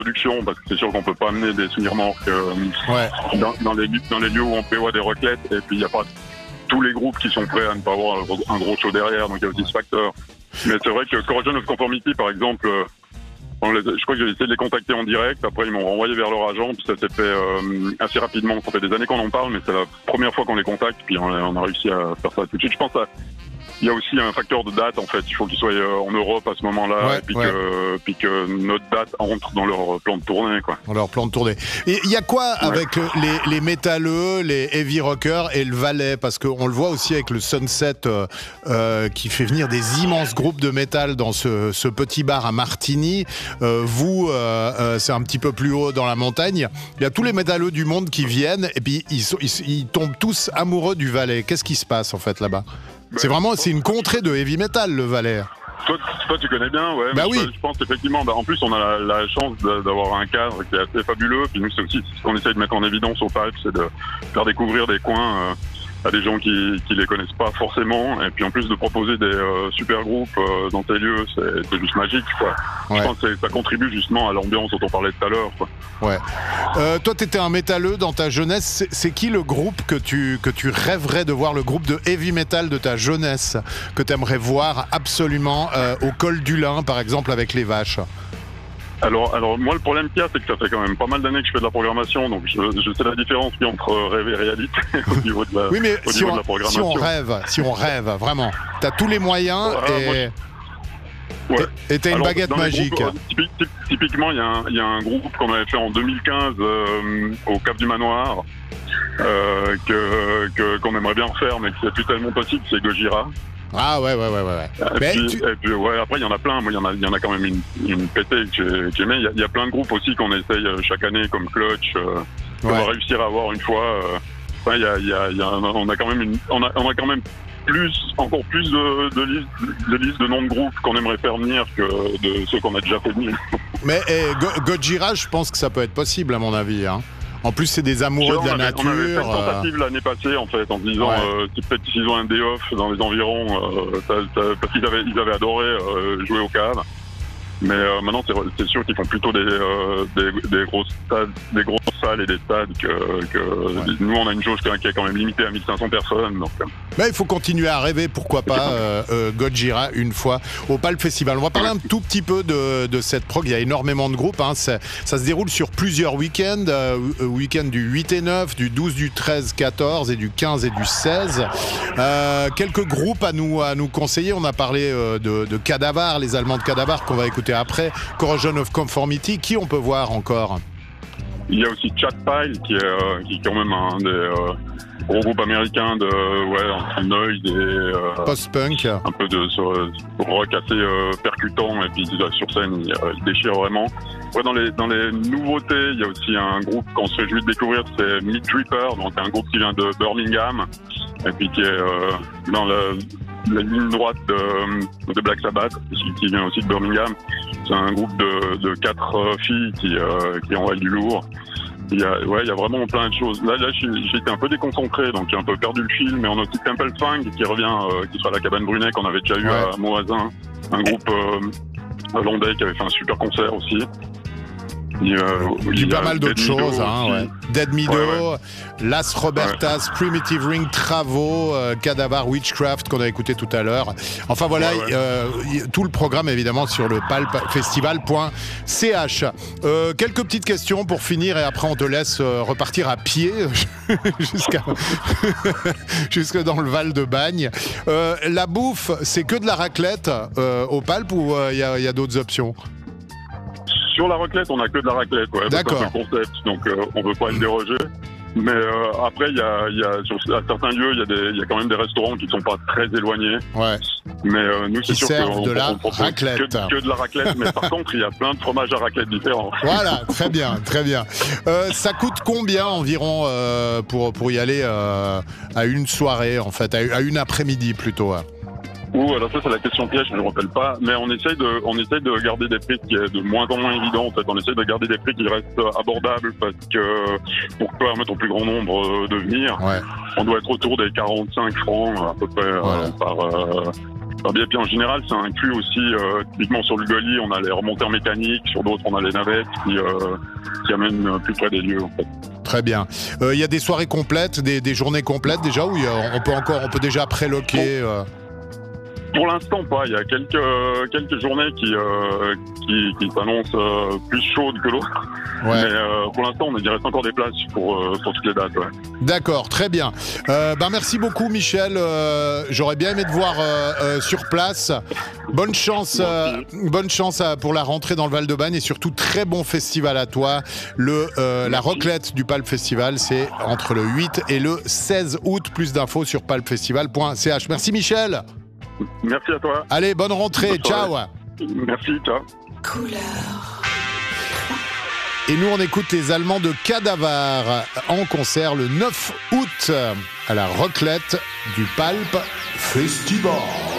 production, parce que c'est sûr qu'on peut pas amener des semi-remorques dans les lieux où on prévoit des raclettes, et puis il n'y a pas tous les groupes qui sont prêts à ne pas avoir un gros show derrière, donc il y a aussi ce facteur. Mais c'est vrai que Corrosion of Conformity, par exemple, je crois que j'ai essayé de les contacter en direct, après ils m'ont renvoyé vers leur agent, puis ça s'est fait assez rapidement. Ça fait des années qu'on en parle, mais c'est la première fois qu'on les contacte, puis on a réussi à faire ça tout de suite. Je pense il y a aussi un facteur de date, en fait. Il faut qu'ils soient en Europe à ce moment-là, et puis que notre date entre dans leur plan de tournée, quoi. Dans leur plan de tournée. Et il y a quoi avec les métalleux, les heavy rockers et le Valais? Parce qu'on le voit aussi avec le Sunset qui fait venir des immenses groupes de métal dans ce petit bar à Martigny. Vous, c'est un petit peu plus haut dans la montagne. Il y a tous les métalleux du monde qui viennent et puis ils tombent tous amoureux du Valais. Qu'est-ce qui se passe, en fait, là-bas? C'est une contrée de heavy metal, le Valais. Toi, tu connais bien, ouais. Bah oui. Je pense effectivement. En plus, on a la chance d'avoir un cadre qui est assez fabuleux. Puis nous, c'est aussi ce qu'on essaye de mettre en évidence au Palp, c'est de faire découvrir des coins à des gens qui les connaissent pas forcément. Et puis en plus de proposer des super groupes dans ces lieux, c'est juste magique, quoi. Ouais. Je pense que ça contribue justement à l'ambiance dont on parlait tout à l'heure, quoi. Ouais. Toi, t'étais un métalleux dans ta jeunesse. C'est qui le groupe que tu rêverais de voir, le groupe de heavy metal de ta jeunesse que t'aimerais voir absolument au col du Lin, par exemple, avec les Vaches? Alors moi, le problème qu'il y a, c'est que ça fait quand même pas mal d'années que je fais de la programmation, donc je sais la différence qu'il y a entre rêve et réalité au niveau de la, oui, mais de la programmation. Si on rêve, vraiment, t'as tous les moyens et t'as une baguette magique. Groupes, typiquement, il y a un groupe qu'on avait fait en 2015 au Cap du Manoir, qu'on aimerait bien refaire, mais que c'est plus tellement possible, c'est Gojira. Ah ouais. Et puis après il y en a plein. Moi il y en a quand même une pétée que j'aimais. Il y a plein de groupes aussi qu'on essaye chaque année comme Clutch, qu'on va réussir à avoir une fois. On a quand même encore plus de listes de noms de groupes qu'on aimerait faire venir que de ceux qu'on a déjà fait venir. Mais Gojira, je pense que ça peut être possible à mon avis, hein. En plus, c'est des amoureux de la nature. On avait fait une tentative l'année passée, en fait, en se disant peut-être s'ils ont un day off dans les environs, parce qu'ils avaient adoré jouer au cadre. Mais maintenant, c'est sûr qu'ils font plutôt des grosses salles et des stades que nous, on a une jauge qui est quand même limitée à 1500 personnes. Donc. Mais il faut continuer à rêver, pourquoi pas, Gojira une fois au Palp Festival. On va parler un tout petit peu de cette prog. Il y a énormément de groupes, hein. Ça se déroule sur plusieurs week-ends. Week-end du 8 et 9, du 12, du 13, 14 et du 15 et du 16. Quelques groupes à nous conseiller. On a parlé de Cadavar, les Allemands de Cadavar qu'on va écouter après. Corrosion of Conformity. Qui on peut voir encore? Il y a aussi Chad Pile qui est quand même un des gros groupes américains entre noise et post-punk, un peu de rock assez percutant, et puis sur scène il déchire vraiment. Ouais, dans les nouveautés, il y a aussi un groupe qu'on se réjouit de découvrir, c'est Meat Reaper, donc un groupe qui vient de Birmingham et puis qui est dans la ligne droite de Black Sabbath, qui vient aussi de Birmingham. C'est un groupe de 4 filles qui envoient du lourd. Il y a vraiment plein de choses. Là, j'ai été un peu déconcentré, donc j'ai un peu perdu le fil, mais on a aussi Temple Fang qui revient, qui sera à la Cabane Brunet, qu'on avait déjà eu à Moazin. Un groupe hollandais qui avait fait un super concert aussi. Il y a pas mal d'autres choses, hein, Dead Meadow, Las Robertas, Primitive Ring, Travo, Cadavar, Witchcraft qu'on a écouté tout à l'heure. Enfin voilà, tout le programme évidemment sur le palpfestival.ch. Quelques petites questions pour finir et après on te laisse repartir à pied jusque dans le Val de Bagne. La bouffe, c'est que de la raclette au Palp ou il y a d'autres options? Sur la raclette, on n'a que de la raclette, D'accord. C'est le concept, donc on ne veut pas le déroger. Mais après, à certains lieux, il y a quand même des restaurants qui ne sont pas très éloignés. Ouais. Mais nous, c'est sûr qu'on de la raclette. Que de la raclette. Mais par contre, il y a plein de fromages à raclette différents. Voilà, très bien. Ça coûte combien environ pour y aller à une soirée, en fait, à une après-midi plutôt? Alors ça c'est la question piège, je ne me rappelle pas, mais on essaye de garder des prix qui est de moins en moins évident, en fait. On essaye de garder des prix qui restent abordables parce que pour permettre au plus grand nombre de venir, on doit être autour des 45 francs à peu près Et puis en général, ça inclut aussi, typiquement sur le Gully, on a les remonteurs mécaniques, sur d'autres, on a les navettes qui amènent plus près des lieux, en fait. Très bien. Il y a des soirées complètes, des journées complètes déjà, où on peut déjà préloquer Pour l'instant, pas. Il y a quelques journées qui s'annoncent plus chaudes que l'autre. Ouais. Mais pour l'instant, il reste encore des places pour toutes les dates. Ouais. D'accord, très bien. Merci beaucoup, Michel. J'aurais bien aimé te voir sur place. Bonne chance pour la rentrée dans le Val-de-Bagne et surtout très bon festival à toi. La raclette du Palp Festival, c'est entre le 8 et le 16 août. Plus d'infos sur palpfestival.ch. Merci, Michel. Merci à toi. Allez, bonne rentrée. Ciao. Merci, ciao. Couleur. Et nous, on écoute les Allemands de Cadavar en concert le 9 août à la raclette du Palp Festival.